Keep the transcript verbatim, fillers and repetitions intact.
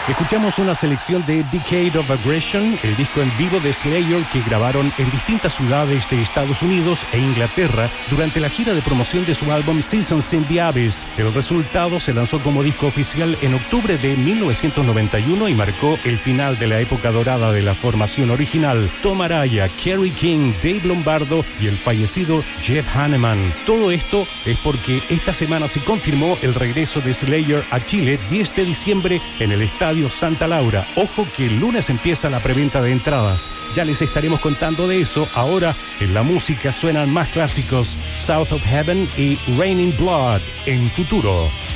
Escuchamos una selección de Decade of Aggression, el disco en vivo de Slayer que grabaron en distintas ciudades de Estados Unidos e Inglaterra durante la gira de promoción de su álbum Seasons in the Abyss. El resultado se lanzó como disco oficial en octubre de mil novecientos noventa y uno y marcó el final de la época dorada de la formación original. Tom Araya, Kerry King, Dave Lombardo y el fallecido Jeff Hanneman. Todo esto es porque esta semana se confirmó el regreso de Slayer a Chile diez de diciembre en el estadio Santa Laura. Ojo que el lunes empieza la preventa de entradas. Ya les estaremos contando de eso. Ahora en la música suenan más clásicos: South of Heaven y Raining Blood en Futuro.